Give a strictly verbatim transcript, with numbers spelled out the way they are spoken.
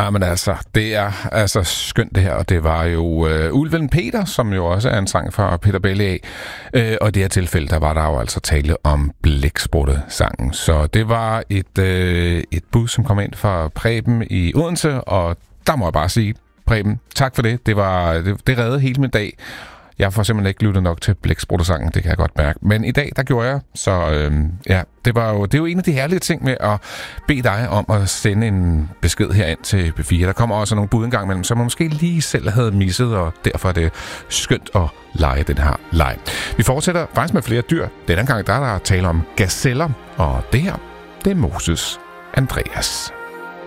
Ja, men altså, det er altså skønt det her, og det var jo øh, Ulven Peter, som jo også er en sang fra Peter Belli af, øh, og i det her tilfælde, der var der jo altså tale om Blæksprutte-sangen. Så det var et, øh, et bud, som kom ind fra Preben i Odense, og der må jeg bare sige, Preben, tak for det. Det, var, det, det reddede hele min dag. Jeg får simpelthen ikke lyttet nok til Blæksprutte-sangen, det kan jeg godt mærke. Men i dag, der gjorde jeg, så øhm, ja, det, var jo, det er jo en af de herlige ting med at bede dig om at sende en besked herind til B fire. Der kommer også nogle bud en gang imellem, som man måske lige selv havde misset, og derfor er det skønt at lege den her leg. Vi fortsætter faktisk med flere dyr. Denne gang der er der tale om gazeller, og det her, det er Moses Andreas.